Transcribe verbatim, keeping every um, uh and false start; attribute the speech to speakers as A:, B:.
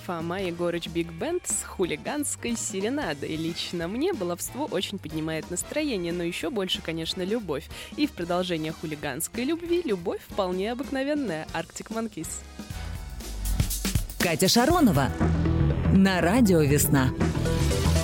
A: Фома Егорыч Биг Бенд с хулиганской серенадой. Лично мне баловство очень поднимает настроение, но еще больше, конечно, любовь. И в продолжение хулиганской любви любовь вполне обыкновенная. Arctic Monkeys.
B: Катя Шаронова на радио «Весна».